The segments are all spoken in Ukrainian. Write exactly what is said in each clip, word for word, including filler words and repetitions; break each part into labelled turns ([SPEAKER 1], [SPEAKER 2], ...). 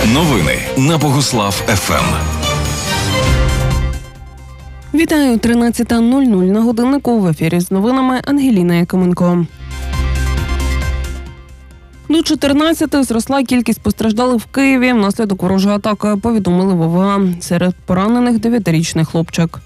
[SPEAKER 1] Новини на Богуслав еф ем.
[SPEAKER 2] Вітаю, тринадцята нуль нуль на годиннику. В ефірі з новинами Ангеліна Якименко. До чотирнадцяти зросла кількість постраждалих в Києві внаслідок ворожої атаки, повідомили в о ве а. Серед поранених дев'ятирічний хлопчик.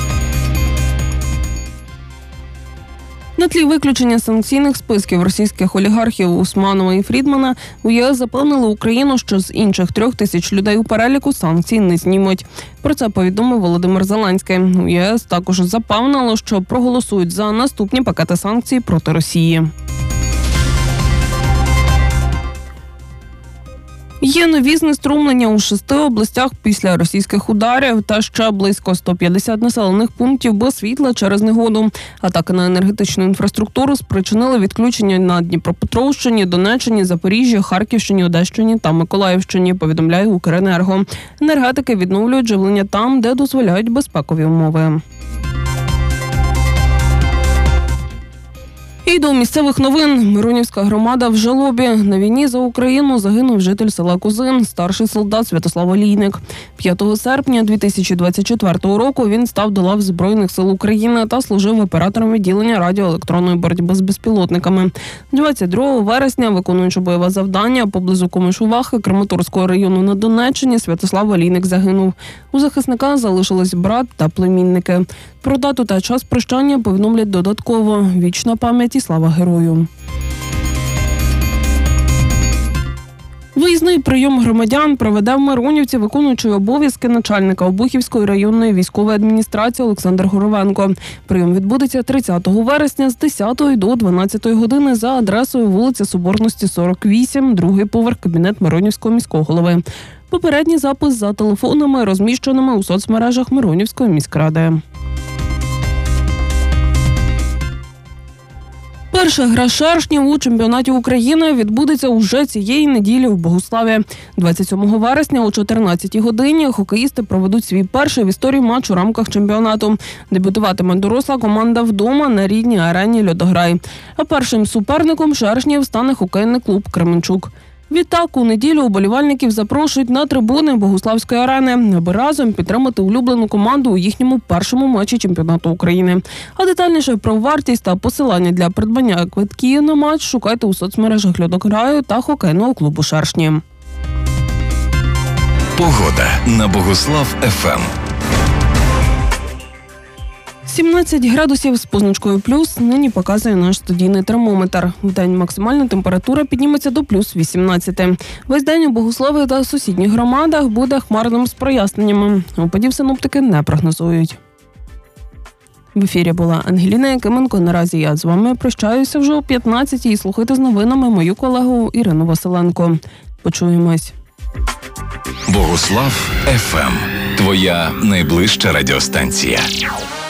[SPEAKER 2] На тлі виключення санкційних списків російських олігархів Усманова і Фрідмана у ЄС запевнили Україну, що з інших трьох тисяч людей у переліку санкцій не знімуть. Про це повідомив Володимир Зеленський. У ЄС також запевнило, що проголосують за наступні пакети санкцій проти Росії. Є нові знеструмлення у шести областях після російських ударів та ще близько сто п'ятдесят населених пунктів без світла через негоду. Атаки на енергетичну інфраструктуру спричинили відключення на Дніпропетровщині, Донеччині, Запоріжжі, Харківщині, Одещині та Миколаївщині, повідомляє Укренерго. Енергетики відновлюють живлення там, де дозволяють безпекові умови. І до місцевих новин. Миронівська громада в жалобі. На війні за Україну загинув житель села Козин, старший солдат Святослав Олійник. п'ятого серпня дві тисячі двадцять четвертого року він став до лав Збройних сил України та служив оператором відділення радіоелектронної боротьби з безпілотниками. двадцять другого вересня, виконуючи бойове завдання поблизу Комишувахи Краматорського району на Донеччині, Святослав Олійник загинув. У захисника залишились брат та племінники. Про дату та час прощання повідомлять додатково. Вічна пам'ять і слава герою. Виїзний прийом громадян проведе в Миронівці виконуючий обов'язки начальника Обухівської районної військової адміністрації Олександр Горовенко. Прийом відбудеться тридцятого вересня з десятої до дванадцятої години за адресою вулиця Соборності, сорок вісім, другий поверх, кабінет Миронівського міського голови. Попередній запис за телефонами, розміщеними у соцмережах Миронівської міськради. Перша гра шершнів у чемпіонаті України відбудеться уже цієї неділі в Богуславі. двадцять сьомого вересня о чотирнадцятій годині хокеїсти проведуть свій перший в історії матч у рамках чемпіонату. Дебютуватиме доросла команда вдома на рідній арені «Льодограй». А першим суперником шершнів стане хокейний клуб «Кременчук». Відтак, у неділю уболівальників запрошують на трибуни Богуславської арени, аби разом підтримати улюблену команду у їхньому першому матчі чемпіонату України. А детальніше про вартість та посилання для придбання квитків на матч шукайте у соцмережах «Льодограю» та хокейного клубу «Шершні».
[SPEAKER 1] Погода на Богуслав еф ем.
[SPEAKER 2] сімнадцять градусів з позначкою плюс нині показує наш студійний термометр. Вдень максимальна температура підніметься до плюс вісімнадцяти. Весь день у Богуславі та сусідніх громадах буде хмарним з проясненнями. Опадів синоптики не прогнозують. В ефірі була Ангеліна Якименко. Наразі я з вами прощаюся вже о п'ятнадцятій і слухайте з новинами мою колегу Ірину Василенко. Почуємось.
[SPEAKER 1] Богуслав еф ем. Твоя найближча радіостанція.